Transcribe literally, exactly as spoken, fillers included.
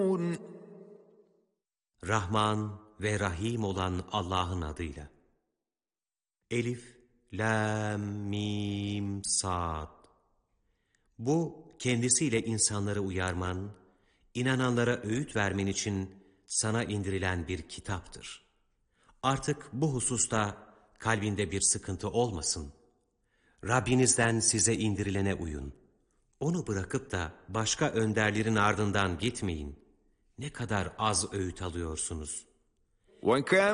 Rahman ve Rahim olan Allah'ın adıyla. Elif, Lam, Mim, Sad. Bu, kendisiyle insanları uyarman, inananlara öğüt vermen için sana indirilen bir kitaptır. Artık bu hususta kalbinde bir sıkıntı olmasın. Rabbinizden size indirilene uyun. Onu bırakıp da başka önderlerin ardından gitmeyin. Ne kadar az öğüt alıyorsunuz.